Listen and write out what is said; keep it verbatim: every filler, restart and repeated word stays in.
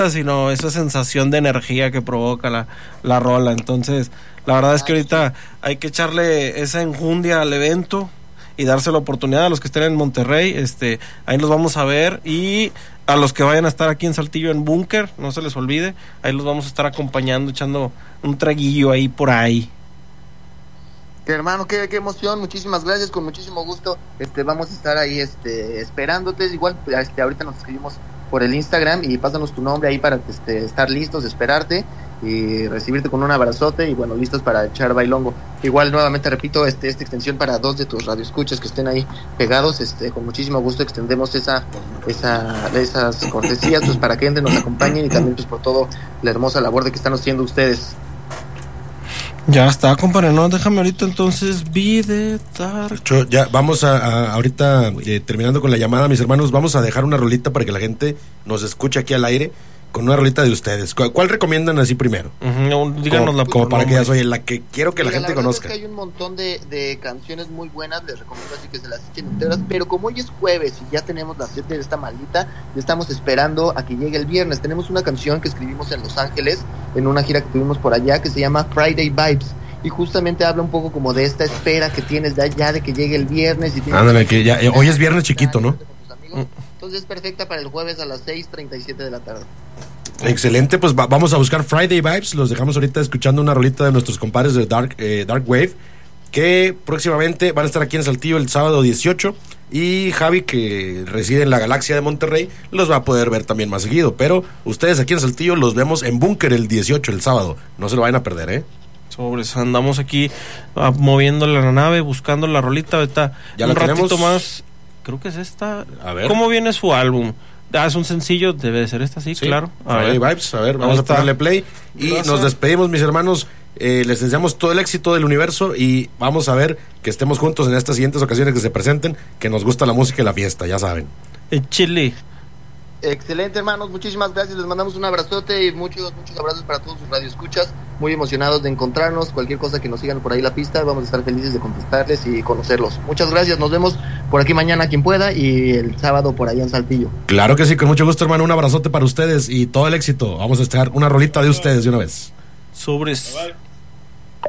sino esa sensación de energía que provoca la, la rola. Entonces, la verdad es que ahorita hay que echarle esa enjundia al evento y darse la oportunidad a los que estén en Monterrey. Este, ahí los vamos a ver, y a los que vayan a estar aquí en Saltillo en Búnker, no se les olvide, ahí los vamos a estar acompañando, echando un traguillo ahí por ahí. Que hermano, qué, qué emoción, muchísimas gracias, con muchísimo gusto. Este, vamos a estar ahí este, esperándote. Igual este, ahorita nos escribimos por el Instagram y pásanos tu nombre ahí para este, estar listos, esperarte y recibirte con un abrazote y bueno, listos para echar bailongo. Igual nuevamente repito, este, esta extensión para dos de tus radioescuchas que estén ahí pegados, este, con muchísimo gusto extendemos esa, esa, esas cortesías, pues para que entren, nos acompañen y también pues por todo la hermosa labor de que están haciendo ustedes. Ya está, compadre, no, déjame ahorita entonces Be the Dark. Yo, ya vamos a, a ahorita eh, terminando con la llamada, mis hermanos, vamos a dejar una rolita para que la gente nos escuche aquí al aire con una rolita de ustedes. ¿Cuál, cuál recomiendan así primero? Uh-huh, díganos como, la como para que nombre. ya soy la que quiero que la Mira, gente la conozca. Es que hay un montón de, de canciones muy buenas, les recomiendo así que se las echen enteras, pero como hoy es jueves y ya tenemos las siete de esta maldita, ya estamos esperando a que llegue el viernes. Tenemos una canción que escribimos en Los Ángeles, en una gira que tuvimos por allá, que se llama Friday Vibes, y justamente habla un poco como de esta espera que tienes de ya de que llegue el viernes. Y Ándale, que ya, eh, hoy es viernes chiquito, ¿no? Entonces es perfecta para el jueves a las seis treinta y siete de la tarde. Excelente, pues va, vamos a buscar Friday Vibes. Los dejamos ahorita escuchando una rolita de nuestros compadres de Dark, eh, Dark Wave, que próximamente van a estar aquí en Saltillo el sábado dieciocho. Y Javi, que reside en la galaxia de Monterrey, los va a poder ver también más seguido. Pero ustedes aquí en Saltillo los vemos en Búnker el dieciocho, el sábado. No se lo vayan a perder, ¿eh? Sobres, andamos aquí uh, moviendo la nave, buscando la rolita. Ahorita ya un la ratito tenemos. Más, creo que es esta. A ver. ¿Cómo viene su álbum? Ah, es un sencillo, debe de ser esta, sí, sí, claro. A Friday ver. Vibes, a ver, vamos a ponerle play. Y Gracias. Nos despedimos, mis hermanos. Eh, les deseamos todo el éxito del universo y vamos a ver que estemos juntos en estas siguientes ocasiones que se presenten, que nos gusta la música y la fiesta, ya saben. El Chile. Excelente, hermanos, muchísimas gracias, les mandamos un abrazote y muchos, muchos abrazos para todos sus radioescuchas, muy emocionados de encontrarnos, cualquier cosa que nos sigan por ahí la pista, vamos a estar felices de contestarles y conocerlos. Muchas gracias, nos vemos por aquí mañana quien pueda y el sábado por allá en Saltillo. Claro que sí, con mucho gusto, hermano, un abrazote para ustedes y todo el éxito. Vamos a estar una rolita de ustedes de una vez. Sobres.